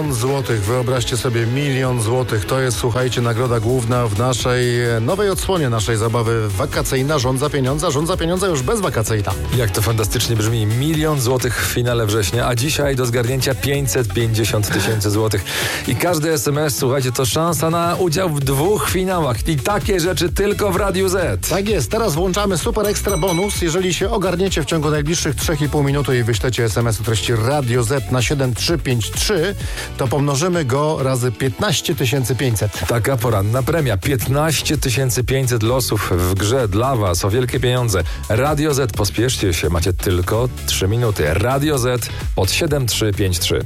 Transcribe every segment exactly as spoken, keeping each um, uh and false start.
Milion złotych, wyobraźcie sobie, milion złotych. To jest, słuchajcie, nagroda główna w naszej nowej odsłonie naszej zabawy wakacyjna. Rząd za pieniądze, rząd za pieniądze już bezwakacyjna. Jak to fantastycznie brzmi. Milion złotych w finale września, a dzisiaj do zgarnięcia pięćset pięćdziesiąt tysięcy złotych. I każdy es em es, słuchajcie, to szansa na udział w dwóch finałach. I takie rzeczy tylko w Radiu Z. Tak jest, teraz włączamy super ekstra bonus. Jeżeli się ogarniecie w ciągu najbliższych trzy i pół minuty i wyślecie es em es o treści Radio Z na siedem trzy pięć trzy, to pomnożymy go razy piętnaście tysięcy pięćset. Taka poranna premia. piętnaście tysięcy pięćset losów w grze dla was o wielkie pieniądze. Radio Z, pospieszcie się, macie tylko trzy minuty. Radio Z pod siedem trzy pięć trzy.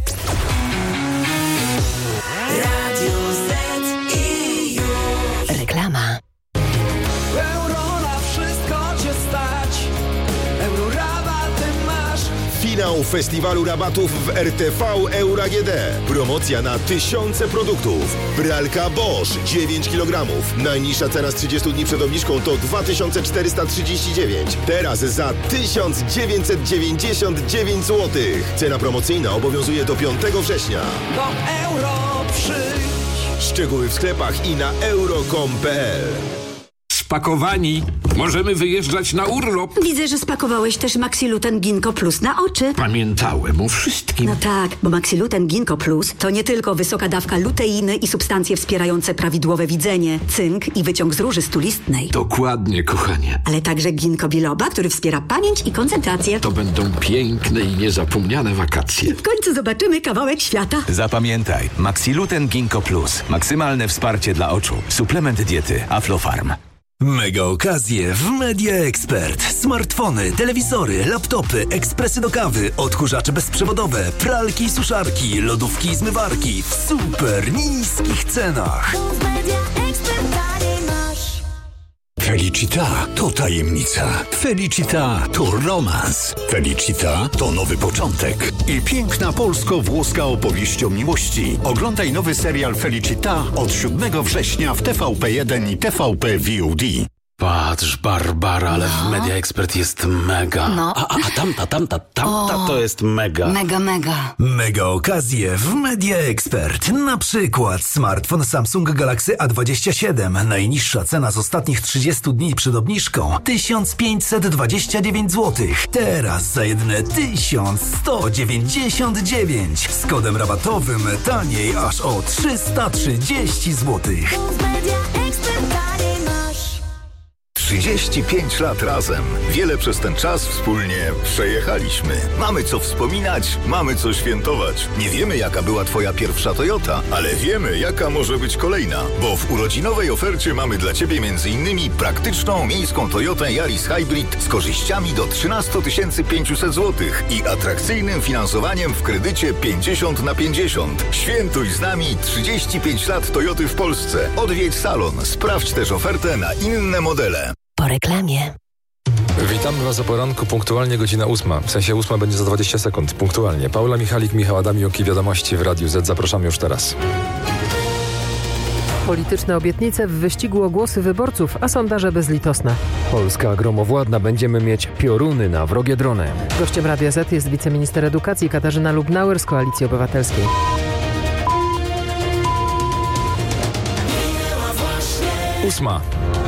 Radio Z i już. Reklama. Euro na wszystko cię stać. Euro rabaty masz. Finał festiwalu rabatów w er te ve Euro A G D. Promocja na tysiące produktów. Pralka Bosch dziewięć kilogramów. Najniższa cena z trzydziestu dni przed obniżką to dwa tysiące czterysta trzydzieści dziewięć. Teraz za tysiąc dziewięćset dziewięćdziesiąt dziewięć złotych. Cena promocyjna obowiązuje do piątego września. Do euro przyjdź. Szczegóły w sklepach i na euro kropka com kropka pe el. Spakowani. Możemy wyjeżdżać na urlop. Widzę, że spakowałeś też Maxiluten Ginkgo Plus na oczy. Pamiętałem o wszystkim. No tak, bo Maxiluten Ginkgo Plus to nie tylko wysoka dawka luteiny i substancje wspierające prawidłowe widzenie, cynk i wyciąg z róży stulistnej. Dokładnie, kochanie. Ale także ginkgo biloba, który wspiera pamięć i koncentrację. To będą piękne i niezapomniane wakacje. W końcu zobaczymy kawałek świata. Zapamiętaj, Maxiluten Ginkgo Plus. Maksymalne wsparcie dla oczu. Suplement diety Aflofarm. Mega okazje w Media Expert. Smartfony, telewizory, laptopy, ekspresy do kawy, odkurzacze bezprzewodowe, pralki i suszarki, lodówki i zmywarki w super niskich cenach. Felicita to tajemnica. Felicita to romans. Felicita to nowy początek i piękna polsko-włoska opowieść o miłości. Oglądaj nowy serial Felicita od siódmego września w te ve pe jeden i te ve pe V O D. Patrz, Barbara, ale w Media Expert jest mega. No. A, a, a tamta, tamta, tamta o, to jest mega. Mega, mega. Mega okazje w Media Expert. Na przykład smartfon Samsung Galaxy A dwadzieścia siedem. Najniższa cena z ostatnich trzydziestu dni przed obniżką tysiąc pięćset dwadzieścia dziewięć złotych. Teraz za jedne tysiąc sto dziewięćdziesiąt dziewięć. Z kodem rabatowym taniej aż o trzysta trzydzieści złotych. trzydzieści pięć lat razem. Wiele przez ten czas wspólnie przejechaliśmy. Mamy co wspominać, mamy co świętować. Nie wiemy, jaka była twoja pierwsza Toyota, ale wiemy, jaka może być kolejna. Bo w urodzinowej ofercie mamy dla ciebie między innymi praktyczną miejską Toyotę Yaris Hybrid z korzyściami do trzynaście tysięcy pięćset złotych i atrakcyjnym finansowaniem w kredycie pięćdziesiąt na pięćdziesiąt. Świętuj z nami trzydzieści pięć lat Toyoty w Polsce. Odwiedź salon. Sprawdź też ofertę na inne modele. Po reklamie. Witamy was o poranku, punktualnie godzina ósma. W sensie ósma będzie za dwadzieścia sekund, punktualnie. Paula Michalik, Michał Adamiuk i wiadomości w Radiu Z. Zapraszam już teraz. Polityczne obietnice w wyścigu o głosy wyborców, a sondaże bezlitosne. Polska gromowładna, będziemy mieć pioruny na wrogie drony. Gościem Radia Z jest wiceminister edukacji Katarzyna Lubnauer z Koalicji Obywatelskiej. Ósma.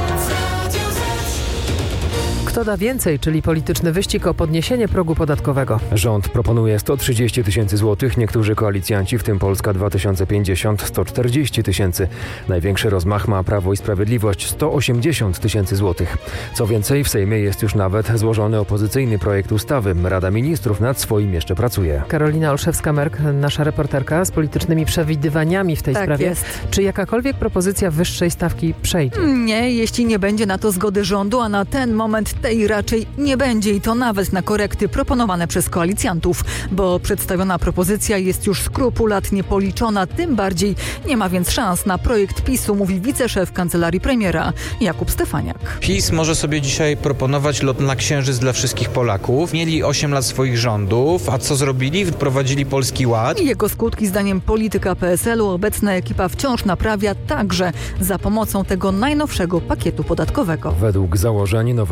Kto da więcej, czyli polityczny wyścig o podniesienie progu podatkowego. Rząd proponuje sto trzydzieści tysięcy złotych, niektórzy koalicjanci, w tym Polska dwa tysiące pięćdziesiąt, sto czterdzieści tysięcy. Największy rozmach ma Prawo i Sprawiedliwość, sto osiemdziesiąt tysięcy złotych. Co więcej, w Sejmie jest już nawet złożony opozycyjny projekt ustawy. Rada Ministrów nad swoim jeszcze pracuje. Karolina Olszewska-Merk, nasza reporterka, z politycznymi przewidywaniami w tej tak sprawie. Jest. Czy jakakolwiek propozycja wyższej stawki przejdzie? Nie, jeśli nie będzie na to zgody rządu, a na ten moment tej raczej nie będzie i to nawet na korekty proponowane przez koalicjantów, bo przedstawiona propozycja jest już skrupulatnie policzona, tym bardziej nie ma więc szans na projekt PiSu, mówi wiceszef kancelarii premiera Jakub Stefaniak. PiS może sobie dzisiaj proponować lot na Księżyc dla wszystkich Polaków. Mieli osiem lat swoich rządów, a co zrobili? Wprowadzili Polski Ład. I jego skutki zdaniem polityka P S L u obecna ekipa wciąż naprawia także za pomocą tego najnowszego pakietu podatkowego. Według założeń nowe przepisy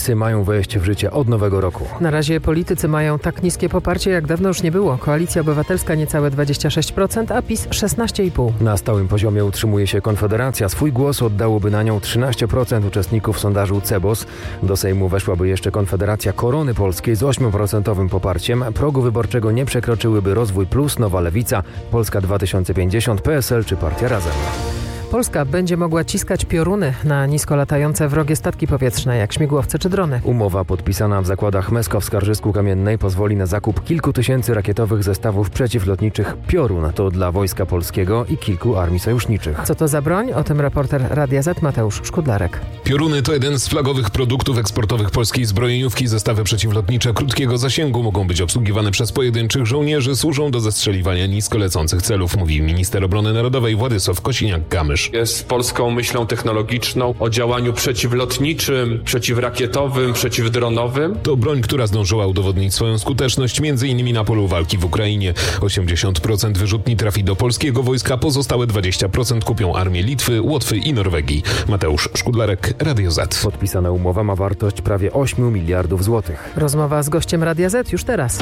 Przepisy mają wejść w życie od nowego roku. Na razie politycy mają tak niskie poparcie, jak dawno już nie było. Koalicja Obywatelska niecałe dwadzieścia sześć procent, a PiS szesnaście i pół procent. Na stałym poziomie utrzymuje się Konfederacja. Swój głos oddałoby na nią trzynaście procent uczestników sondażu Cebos. Do Sejmu weszłaby jeszcze Konfederacja Korony Polskiej z osiem procent poparciem. Progu wyborczego nie przekroczyłyby Rozwój Plus, Nowa Lewica, Polska dwa tysiące pięćdziesiąt, P S L czy Partia Razem. Polska będzie mogła ciskać pioruny na nisko latające wrogie statki powietrzne, jak śmigłowce czy drony. Umowa podpisana w zakładach Mesko w Skarżysku Kamiennej pozwoli na zakup kilku tysięcy rakietowych zestawów przeciwlotniczych Piorun. To dla Wojska Polskiego i kilku armii sojuszniczych. Co to za broń? O tym reporter Radia Z Mateusz Szkudlarek. Pioruny to jeden z flagowych produktów eksportowych polskiej zbrojeniówki. Zestawy przeciwlotnicze krótkiego zasięgu mogą być obsługiwane przez pojedynczych żołnierzy. Służą do zestrzeliwania nisko lecących celów, mówi minister obrony narodowej Władysław Kosiniak-Kamysz. Jest polską myślą technologiczną o działaniu przeciwlotniczym, przeciwrakietowym, przeciwdronowym. To broń, która zdążyła udowodnić swoją skuteczność między innymi na polu walki w Ukrainie. osiemdziesiąt procent wyrzutni trafi do polskiego wojska, pozostałe dwadzieścia procent kupią armię Litwy, Łotwy i Norwegii. Mateusz Szkudlarek, Radio Z. Podpisana umowa ma wartość prawie osiem miliardów złotych. Rozmowa z gościem Radia Z już teraz.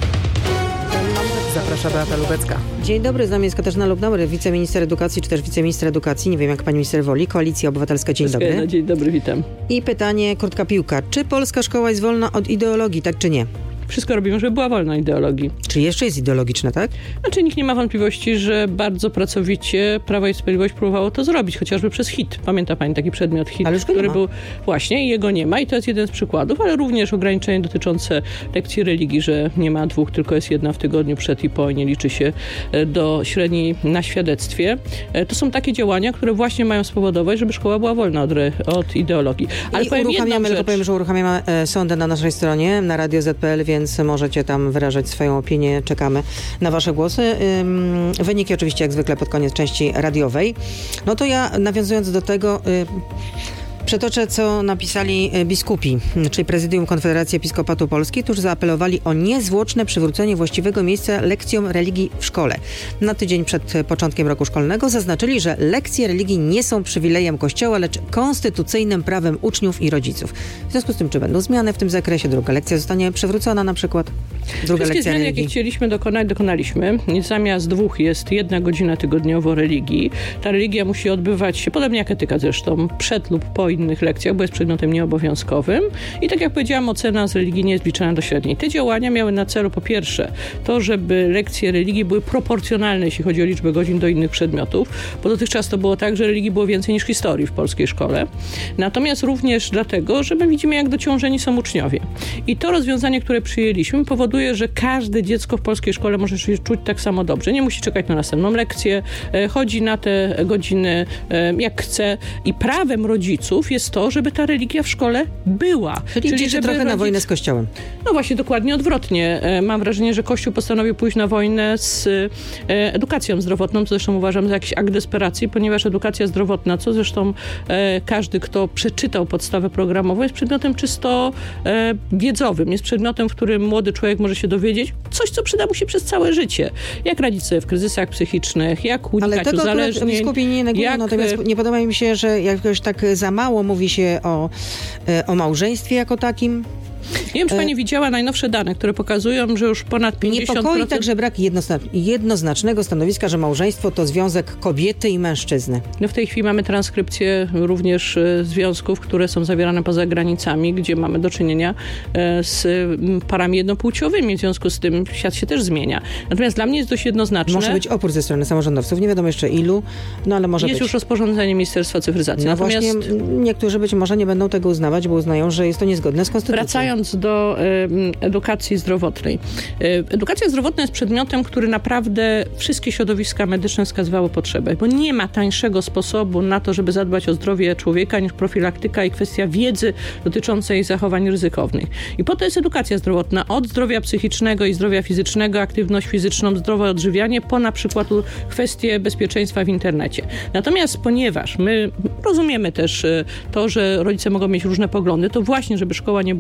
Zaprasza Beata Lubecka. Dzień dobry, z nami jest Katarzyna Lubnauer, wiceminister edukacji, czy też wiceminister edukacji, nie wiem jak pani minister woli, Koalicja Obywatelska, dzień dobry. No, dzień dobry, witam. I pytanie, krótka piłka, czy polska szkoła jest wolna od ideologii, tak czy nie? Wszystko robimy, żeby była wolna ideologii. Czy jeszcze jest ideologiczna, tak? Znaczy nikt nie ma wątpliwości, że bardzo pracowicie Prawo i Sprawiedliwość próbowało to zrobić, chociażby przez H I T. Pamięta pani taki przedmiot H I T, który był właśnie i jego nie ma i to jest jeden z przykładów, ale również ograniczenie dotyczące lekcji religii, że nie ma dwóch, tylko jest jedna w tygodniu przed i po i nie liczy się do średniej na świadectwie. To są takie działania, które właśnie mają spowodować, żeby szkoła była wolna od, od ideologii. Ale I uruchamiamy, tylko powiem, że uruchamiamy e, sondę na naszej stronie, na radio zet kropka pe el, więc możecie tam wyrażać swoją opinię. Czekamy na wasze głosy. Ym, wyniki oczywiście jak zwykle pod koniec części radiowej. No to ja, nawiązując do tego... Y, Przetoczę, co napisali biskupi, czyli Prezydium Konfederacji Episkopatu Polski, którzy zaapelowali o niezwłoczne przywrócenie właściwego miejsca lekcjom religii w szkole. Na tydzień przed początkiem roku szkolnego zaznaczyli, że lekcje religii nie są przywilejem Kościoła, lecz konstytucyjnym prawem uczniów i rodziców. W związku z tym, czy będą zmiany w tym zakresie? Druga lekcja zostanie przywrócona na przykład? Druga Wszystkie lekcja zmiany, religii. jakie chcieliśmy dokonać, dokonaliśmy. Zamiast dwóch jest jedna godzina tygodniowo religii. Ta religia musi odbywać się, podobnie jak etyka zresztą, przed lub po innych lekcjach, bo jest przedmiotem nieobowiązkowym. I tak jak powiedziałam, ocena z religii nie jest liczona do średniej. Te działania miały na celu po pierwsze to, żeby lekcje religii były proporcjonalne, jeśli chodzi o liczbę godzin do innych przedmiotów, bo dotychczas to było tak, że religii było więcej niż historii w polskiej szkole. Natomiast również dlatego, że my widzimy, jak dociążeni są uczniowie. I to rozwiązanie, które przyjęliśmy, powoduje, że każde dziecko w polskiej szkole może się czuć tak samo dobrze. Nie musi czekać na następną lekcję, chodzi na te godziny jak chce i prawem rodziców jest to, żeby ta religia w szkole była. Czyli, Czyli żeby trochę rodzic... na wojnę z Kościołem. No właśnie, dokładnie odwrotnie. Mam wrażenie, że Kościół postanowił pójść na wojnę z edukacją zdrowotną, co zresztą uważam za jakiś akt desperacji, ponieważ edukacja zdrowotna, co zresztą każdy, kto przeczytał podstawę programową, jest przedmiotem czysto wiedzowym. Jest przedmiotem, w którym młody człowiek może się dowiedzieć coś, co przyda mu się przez całe życie. Jak radzić sobie w kryzysach psychicznych, jak unikać uzależnień. Ale tego biskupi nie negują, jak... natomiast nie podoba mi się, że jakoś tak za mało mówi się o, o małżeństwie jako takim. Nie wiem, czy pani e... widziała najnowsze dane, które pokazują, że już ponad pięćdziesiąt procent... Niepokoi także brak jednoznacznego stanowiska, że małżeństwo to związek kobiety i mężczyzny. No w tej chwili mamy transkrypcję również e, związków, które są zawierane poza granicami, gdzie mamy do czynienia e, z m, parami jednopłciowymi. W związku z tym świat się też zmienia. Natomiast dla mnie jest dość jednoznaczne... Może być opór ze strony samorządowców, nie wiadomo jeszcze ilu, no ale może jest być. Jest już rozporządzenie Ministerstwa Cyfryzacji. No Natomiast... właśnie, niektórzy być może nie będą tego uznawać, bo uznają, że jest to niezgodne z konstytucją. Wracając do y, edukacji zdrowotnej. Y, edukacja zdrowotna jest przedmiotem, który naprawdę wszystkie środowiska medyczne wskazywały potrzebę, bo nie ma tańszego sposobu na to, żeby zadbać o zdrowie człowieka niż profilaktyka i kwestia wiedzy dotyczącej zachowań ryzykownych. I po to jest edukacja zdrowotna od zdrowia psychicznego i zdrowia fizycznego, aktywność fizyczną, zdrowe odżywianie, po na przykład kwestie bezpieczeństwa w internecie. Natomiast ponieważ my rozumiemy też y, to, że rodzice mogą mieć różne poglądy, to właśnie, żeby szkoła nie była ideologiczna,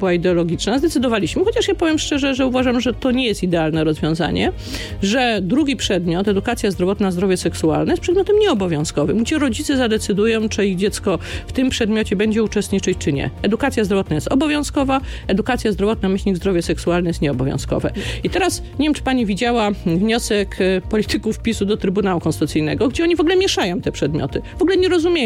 technologiczna, zdecydowaliśmy, chociaż ja powiem szczerze, że uważam, że to nie jest idealne rozwiązanie, że drugi przedmiot, edukacja zdrowotna, zdrowie seksualne, jest przedmiotem nieobowiązkowym, gdzie rodzice zadecydują, czy ich dziecko w tym przedmiocie będzie uczestniczyć, czy nie. Edukacja zdrowotna jest obowiązkowa, edukacja zdrowotna, myślnik zdrowie seksualne jest nieobowiązkowe. I teraz, nie wiem, czy pani widziała wniosek polityków PiSu do Trybunału Konstytucyjnego, gdzie oni w ogóle mieszają te przedmioty. W ogóle nie rozumieją,